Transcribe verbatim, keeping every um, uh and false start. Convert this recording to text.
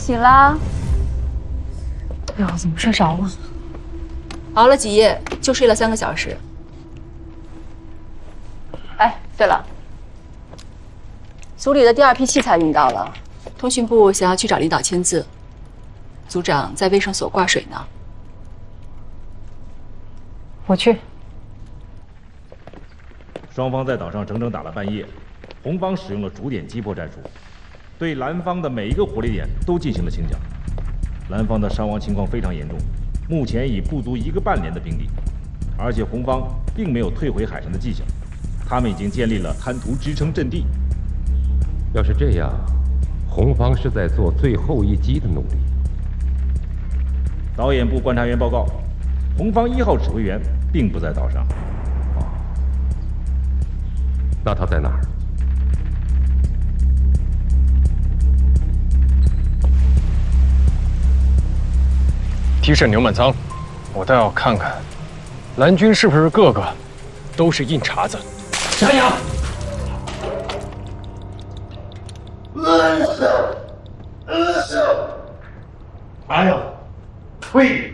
醒啦！ 哎呦，怎么睡着了？ 熬了几夜，就睡了三个小时。哎，对了，组里的第二批器材运到了，通讯部想要去找领导签字，组长在卫生所挂水呢。 我去。 双方在岛上整整打了半夜，红方使用了逐点击破战术，对蓝方的每一个火力点都进行了清剿。蓝方的伤亡情况非常严重，目前已不足一个半连的兵力，而且红方并没有退回海上的迹象，他们已经建立了滩涂支撑阵地。 要是这样，红方是在做最后一击的努力。 导演部观察员报告，红方一号指挥员并不在岛上。 哦，那他在哪儿？ 提审牛满仓，我倒要看看，蓝军是不是个个都是硬茬子。 山羊。哎呦，呸！